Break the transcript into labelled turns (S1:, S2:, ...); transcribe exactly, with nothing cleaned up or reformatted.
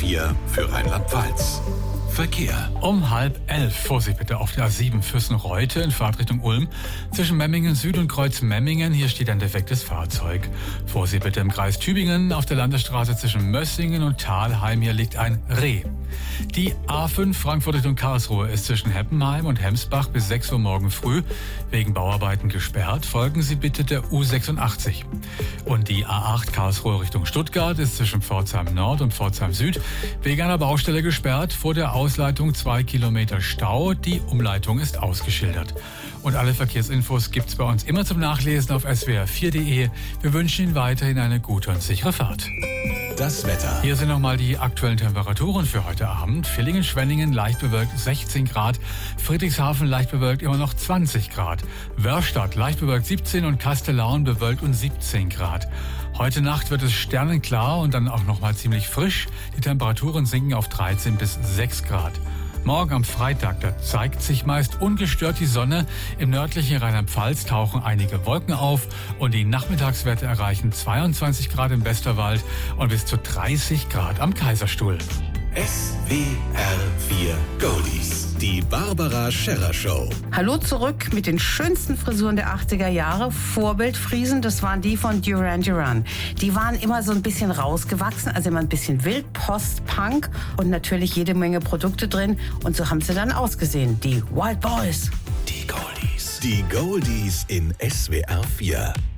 S1: vier für Rheinland-Pfalz. Verkehr.
S2: Um halb elf. Vorsicht bitte auf der A sieben Fürstenreute in Fahrtrichtung Ulm. Zwischen Memmingen Süd und Kreuz Memmingen. Hier steht ein defektes Fahrzeug. Vorsicht bitte im Kreis Tübingen. Auf der Landesstraße zwischen Mössingen und Thalheim. Hier liegt ein Reh. Die A fünf Frankfurt Richtung Karlsruhe ist zwischen Heppenheim und Hemsbach bis sechs Uhr morgen früh wegen Bauarbeiten gesperrt. Folgen Sie bitte der U sechsundachtzig. Und die A acht Karlsruhe Richtung Stuttgart ist zwischen Pforzheim Nord und Pforzheim Süd wegen einer Baustelle gesperrt. Vor der Ausleitung zwei Kilometer Stau. Die Umleitung ist ausgeschildert. Und alle Verkehrsinfos gibt's bei uns immer zum Nachlesen auf s w r vier punkt d e. Wir wünschen Ihnen weiterhin eine gute und sichere Fahrt.
S1: Das Wetter.
S2: Hier sind nochmal die aktuellen Temperaturen für heute Abend. Villingen-Schwenningen leicht bewölkt sechzehn Grad. Friedrichshafen leicht bewölkt immer noch zwanzig Grad. Wörstadt leicht bewölkt siebzehn und Kastellaun bewölkt und siebzehn Grad. Heute Nacht wird es sternenklar und dann auch nochmal ziemlich frisch. Die Temperaturen sinken auf dreizehn bis sechs Grad. Morgen am Freitag, da zeigt sich meist ungestört die Sonne. Im nördlichen Rheinland-Pfalz tauchen einige Wolken auf und die Nachmittagswerte erreichen zweiundzwanzig Grad im Westerwald und bis zu dreißig Grad am Kaiserstuhl.
S1: S W R vier Goldies. Die Barbara Scherrer Show.
S3: Hallo zurück mit den schönsten Frisuren der achtziger Jahre. Vorbildfriesen, das waren die von Duran Duran. Die waren immer so ein bisschen rausgewachsen, also immer ein bisschen wild, Post-Punk und natürlich jede Menge Produkte drin. Und so haben sie dann ausgesehen, die Wild Boys.
S1: Die Goldies. Die Goldies in S W R vier.